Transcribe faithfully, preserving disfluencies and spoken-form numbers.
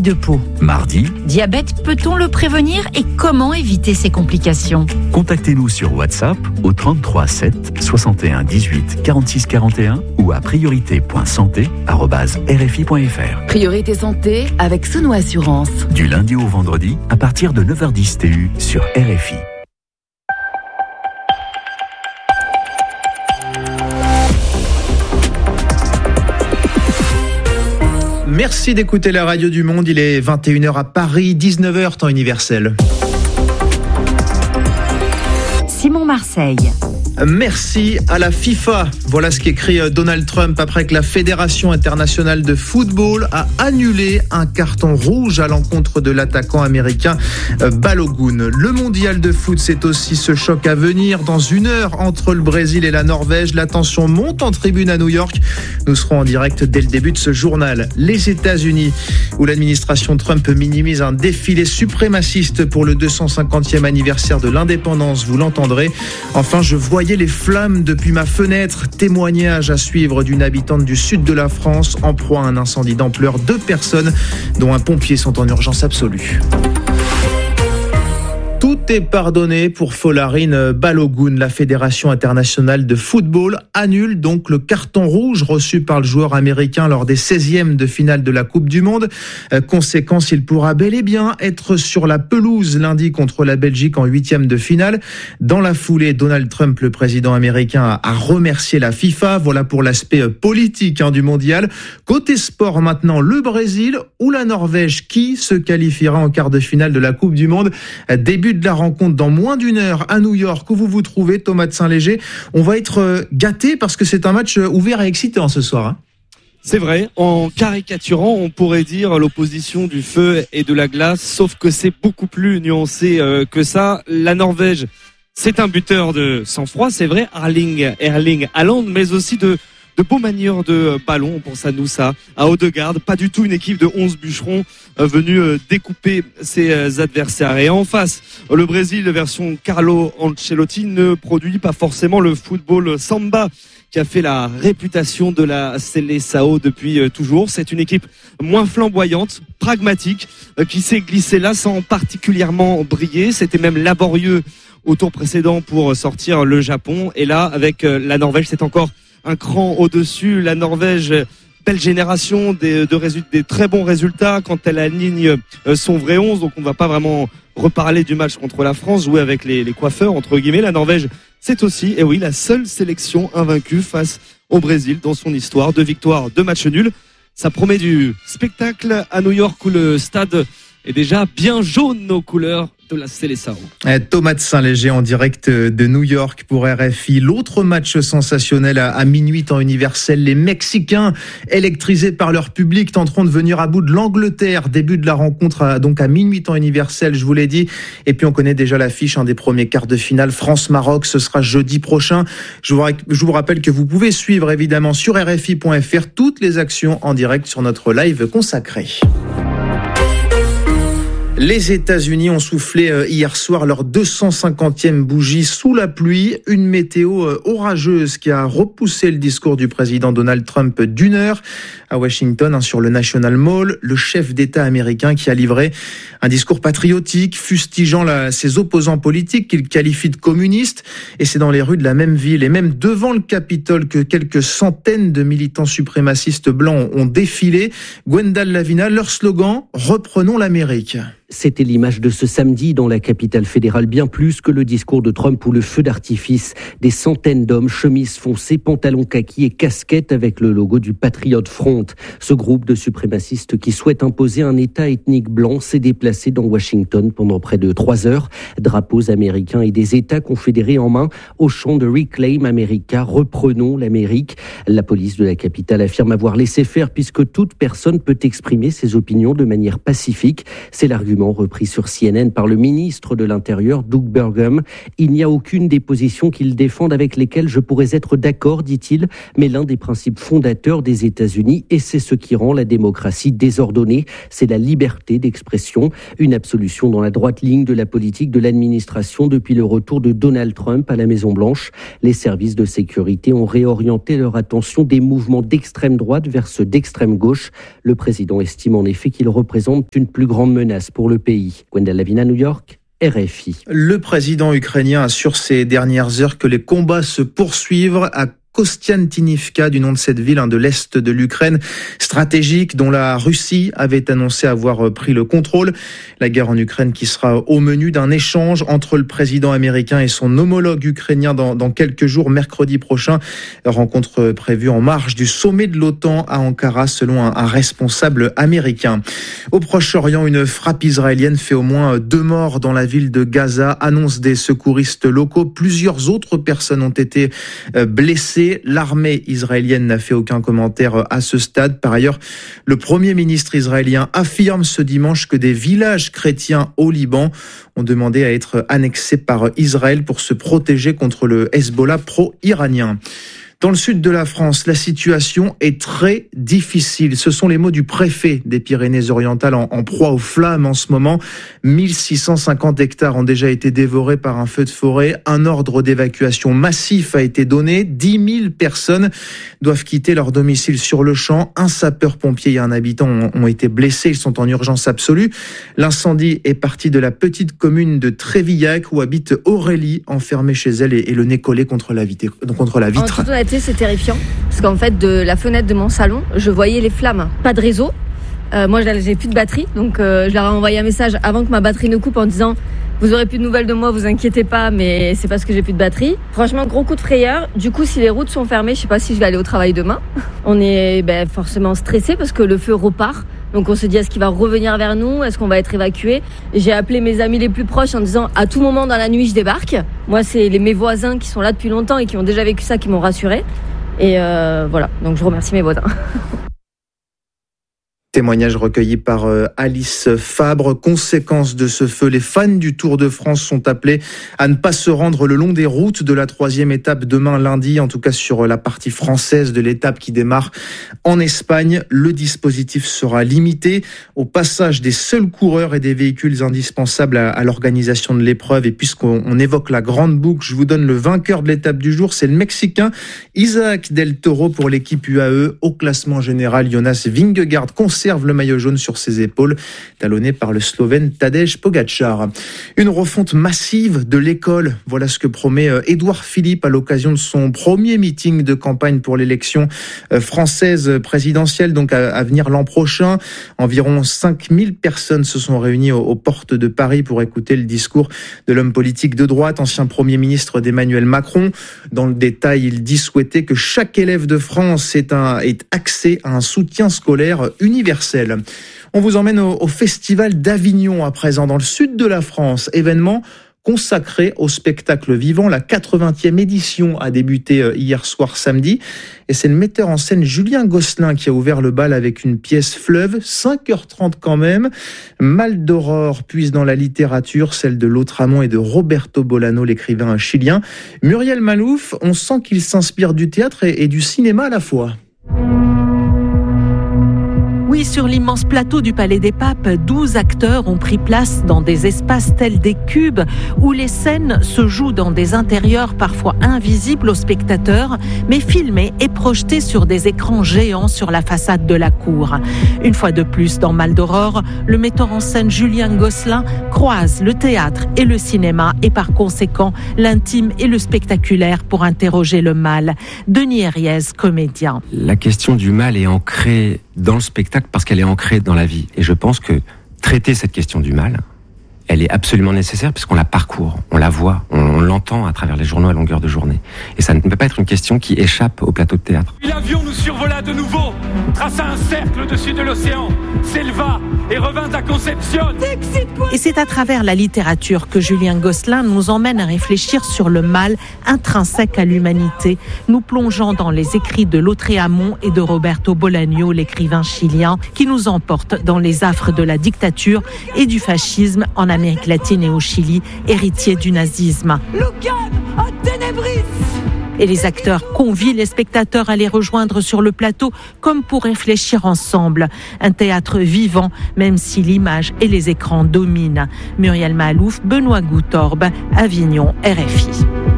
maladies de peau. Mardi, Diabète, peut-on le prévenir et comment éviter ses complications ? contactez-nous sur WhatsApp au trente-trois sept soixante et un dix-huit quarante-six quarante et un ou à priorité point santé arobase r f i point f r. Priorité santé avec Sono Assurance. Du lundi au vendredi à partir de neuf heures dix T U sur R F I. Merci d'écouter la radio du monde. Il est vingt et une heures à Paris, dix-neuf heures temps universel. Simon Marseille. Merci à la FIFA. Voilà ce qu'écrit Donald Trump après que la Fédération internationale de football a annulé un carton rouge à l'encontre de l'attaquant américain Balogun. Le mondial de foot, c'est aussi ce choc à venir dans une heure entre le Brésil et la Norvège. La tension monte en tribune à New York. Nous serons en direct dès le début de ce journal. Les États-Unis, où l'administration Trump minimise un défilé suprémaciste pour le deux cent cinquantième anniversaire de l'indépendance, vous l'entendrez. Enfin, je voyais les flammes depuis ma fenêtre. Témoignage à suivre d'une habitante du sud de la France en proie à un incendie d'ampleur. Deux personnes, dont un pompier, sont en urgence absolue. Tout est pardonné pour Folarin Balogun. La Fédération internationale de football annule donc le carton rouge reçu par le joueur américain lors des seizièmes de finale de la Coupe du Monde. Euh, conséquence, il pourra bel et bien être sur la pelouse lundi contre la Belgique en huitième de finale. Dans la foulée, Donald Trump, le président américain, a, a remercié la FIFA. Voilà pour l'aspect politique hein, du mondial. Côté sport maintenant, le Brésil ou la Norvège qui se qualifiera en quart de finale de la Coupe du Monde. Début de la rencontre dans moins d'une heure à New York où vous vous trouvez, Thomas de Saint-Léger. On va être gâtés parce que c'est un match ouvert et excitant ce soir. Hein. C'est vrai, en caricaturant, on pourrait dire l'opposition du feu et de la glace, sauf que c'est beaucoup plus nuancé euh, que ça. La Norvège, c'est un buteur de sang-froid, c'est vrai, Erling, Erling Haaland, mais aussi de de beaux manieurs de ballon. On pense à Nusa, à Odegaard, pas du tout une équipe de onze bûcherons euh, venus euh, découper ses euh, adversaires. Et en face, le Brésil, version Carlo Ancelotti, ne produit pas forcément le football samba qui a fait la réputation de la Seleção depuis euh, toujours. C'est une équipe moins flamboyante, pragmatique, euh, qui s'est glissée là sans particulièrement briller. C'était même laborieux au tour précédent pour sortir le Japon. Et là, avec euh, la Norvège, c'est encore un cran au-dessus. La Norvège, belle génération, des, de résultats, des très bons résultats quand elle aligne son vrai onze. Donc on ne va pas vraiment reparler du match contre la France, jouer avec les, les coiffeurs, entre guillemets. La Norvège, c'est aussi, et oui, la seule sélection invaincue face au Brésil dans son histoire. Deux victoires, deux matchs nuls. Ça promet du spectacle à New York où le stade est déjà bien jaune aux couleurs de la Seleção. Thomas de Saint-Léger en direct de New York pour R F I. L'autre match sensationnel à, à minuit temps universel. Les Mexicains, électrisés par leur public, tenteront de venir à bout de l'Angleterre. Début de la rencontre à, donc à minuit temps universel, je vous l'ai dit. Et puis on connaît déjà l'affiche hein, des premiers quarts de finale. France-Maroc, ce sera jeudi prochain. Je vous, je vous rappelle que vous pouvez suivre évidemment sur R F I point F R toutes les actions en direct sur notre live consacré. Les États-Unis ont soufflé hier soir leur deux cent cinquantième bougie sous la pluie. Une météo orageuse qui a repoussé le discours du président Donald Trump d'une heure à Washington sur le National Mall. Le chef d'État américain qui a livré un discours patriotique, fustigeant la, ses opposants politiques qu'il qualifie de communistes. Et c'est dans les rues de la même ville et même devant le Capitole que quelques centaines de militants suprémacistes blancs ont défilé. Gwendal Lavina, leur slogan « Reprenons l'Amérique ». C'était l'image de ce samedi dans la capitale fédérale, bien plus que le discours de Trump ou le feu d'artifice. Des centaines d'hommes, chemises foncées, pantalons kaki et casquettes avec le logo du Patriot Front. Ce groupe de suprémacistes qui souhaite imposer un État ethnique blanc s'est déplacé dans Washington pendant près de trois heures. Drapeaux américains et des États confédérés en main au chant de Reclaim America, reprenons l'Amérique. La police de la capitale affirme avoir laissé faire puisque toute personne peut exprimer ses opinions de manière pacifique. C'est l'argument argument repris sur C N N par le ministre de l'Intérieur, Doug Burgum. Il n'y a aucune des positions qu'ils défendent avec lesquelles je pourrais être d'accord, dit-il, mais l'un des principes fondateurs des États-Unis, et c'est ce qui rend la démocratie désordonnée, c'est la liberté d'expression, une absolution dans la droite ligne de la politique de l'administration depuis le retour de Donald Trump à la Maison-Blanche. Les services de sécurité ont réorienté leur attention des mouvements d'extrême droite vers ceux d'extrême gauche. Le président estime en effet qu'il représente une plus grande menace pour le pays. Gwendal Lavina, New York. R F I. Le président ukrainien assure ces dernières heures que les combats se poursuivent à Kostiantynivka, du nom de cette ville hein, de l'est de l'Ukraine, stratégique dont la Russie avait annoncé avoir pris le contrôle. La guerre en Ukraine qui sera au menu d'un échange entre le président américain et son homologue ukrainien dans, dans quelques jours, mercredi prochain. Rencontre prévue en marge du sommet de l'OTAN à Ankara, selon un, un responsable américain. Au Proche-Orient, une frappe israélienne fait au moins deux morts dans la ville de Gaza, annonce des secouristes locaux. Plusieurs autres personnes ont été blessées. L'armée israélienne n'a fait aucun commentaire à ce stade. Par ailleurs, le Premier ministre israélien affirme ce dimanche que des villages chrétiens au Liban ont demandé à être annexés par Israël pour se protéger contre le Hezbollah pro-iranien. Dans le sud de la France, la situation est très difficile. Ce sont les mots du préfet des Pyrénées-Orientales en, en proie aux flammes en ce moment. mille six cent cinquante hectares ont déjà été dévorés par un feu de forêt. Un ordre d'évacuation massif a été donné. dix mille personnes doivent quitter leur domicile sur le champ. Un sapeur-pompier et un habitant ont, ont été blessés. Ils sont en urgence absolue. L'incendie est parti de la petite commune de Trévillac où habite Aurélie, enfermée chez elle et, et le nez collé contre la vitre. Contre la vitre. C'est terrifiant parce qu'en fait de la fenêtre de mon salon je voyais les flammes, pas de réseau, euh, moi j'ai plus de batterie donc euh, je leur ai envoyé un message avant que ma batterie ne coupe en disant vous aurez plus de nouvelles de moi, vous inquiétez pas, mais c'est parce que j'ai plus de batterie. Franchement gros coup de frayeur. Du coup si les routes sont fermées, je sais pas si je vais aller au travail demain. On est ben, forcément stressé parce que le feu repart. Donc on se dit est-ce qu'il va revenir vers nous, est-ce qu'on va être évacué. J'ai appelé mes amis les plus proches en disant à tout moment dans la nuit je débarque. Moi c'est les, mes voisins qui sont là depuis longtemps et qui ont déjà vécu ça qui m'ont rassuré. Et euh, voilà, donc je remercie mes voisins. Témoignage recueilli par Alice Fabre. Conséquence de ce feu, les fans du Tour de France sont appelés à ne pas se rendre le long des routes de la troisième étape demain lundi, en tout cas sur la partie française de l'étape qui démarre en Espagne. Le dispositif sera limité au passage des seuls coureurs et des véhicules indispensables à, à l'organisation de l'épreuve. Et puisqu'on on évoque la grande boucle, je vous donne le vainqueur de l'étape du jour, c'est le Mexicain Isaac Del Toro pour l'équipe U A E. Au classement général, Jonas Vingegaard conserve le maillot jaune sur ses épaules, talonné par le Slovène Tadej Pogačar. Une refonte massive de l'école, voilà ce que promet Édouard Philippe à l'occasion de son premier meeting de campagne pour l'élection française présidentielle, donc à, à venir l'an prochain. Environ cinq mille personnes se sont réunies aux, aux portes de Paris pour écouter le discours de l'homme politique de droite, ancien Premier ministre d'Emmanuel Macron. Dans le détail, il dit souhaiter que chaque élève de France ait, un, ait accès à un soutien scolaire universel. On vous emmène au, au Festival d'Avignon à présent, dans le sud de la France. Événement consacré au spectacle vivant. La quatre-vingtième édition a débuté hier soir samedi. Et c'est le metteur en scène Julien Gosselin qui a ouvert le bal avec une pièce fleuve, cinq heures trente quand même. Mal d'Aurore puise dans la littérature, celle de Lautréamont et de Roberto Bolano, l'écrivain chilien. Muriel Malouf, on sent qu'il s'inspire du théâtre et, et du cinéma à la fois. Oui, sur l'immense plateau du Palais des Papes, douze acteurs ont pris place dans des espaces tels des cubes où les scènes se jouent dans des intérieurs parfois invisibles aux spectateurs, mais filmés et projetés sur des écrans géants sur la façade de la cour. Une fois de plus, dans Mal d'Aurore, le metteur en scène Julien Gosselin croise le théâtre et le cinéma et par conséquent l'intime et le spectaculaire pour interroger le mal. Denis Herriez, comédien. La question du mal est ancrée dans le spectacle parce qu'elle est ancrée dans la vie. Et je pense que traiter cette question du mal, elle est absolument nécessaire puisqu'on la parcourt, on la voit, on, on l'entend à travers les journaux à longueur de journée. Et ça ne peut pas être une question qui échappe au plateau de théâtre. L'avion nous survola de nouveau, traça un cercle au-dessus de l'océan, s'éleva et revint à Concepción. Et c'est à travers la littérature que Julien Gosselin nous emmène à réfléchir sur le mal intrinsèque à l'humanité, nous plongeant dans les écrits de Lautréamont et de Roberto Bolaño, l'écrivain chilien, qui nous emporte dans les affres de la dictature et du fascisme en Amérique latine et au Chili, héritier du nazisme. Et les acteurs convient les spectateurs à les rejoindre sur le plateau comme pour réfléchir ensemble. Un théâtre vivant, même si l'image et les écrans dominent. Muriel Mahalouf, Benoît Goutorbe, Avignon, R F I.